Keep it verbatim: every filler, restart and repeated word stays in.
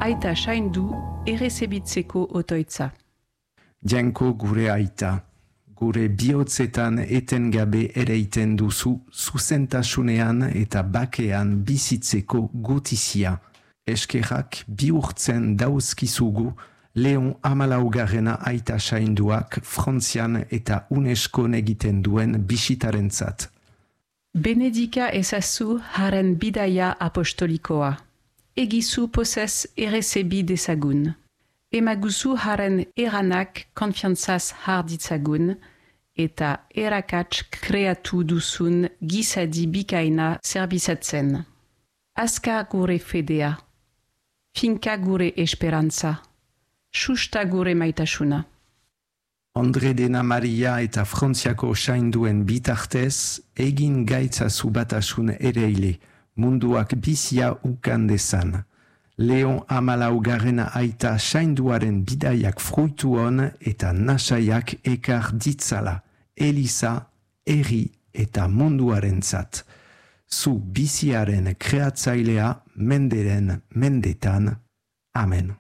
aita saindu errezebitzeko otoitza. Jainko gure aita, gure bihotzetan etengabe ereiten duzu zuzentasunean eta bakean bizitzeko gutizia. Eskerrak bihurtzen dauzkizugu Leon hamalaugarrena aita sainduak Frantzian eta UNESCO egiten duen bisitarentzat. Benedika ezazu haren bidaia apostolikoa. Egizu pozez errezebi dezagun. Emaguzu haren eranak konfiantzaz har ditzagun eta erakats kreatu duzun gizadi bikaina zerbizatzen. Azka gure fedea. Finka gure esperantza. Susta gure maitasuna. Andre dena Maria eta Frantziako sainduen bitartez, egin gaitzazu batasun ereile, munduak bizia ukan dezan. Leon hamalaugarrena aita sainduaren bidaiak fruitu hon eta nasaiak ekar ditzala, Eliza, herri eta munduarentzat. Zu biziaren kreatzailea menderen mendetan. Amen.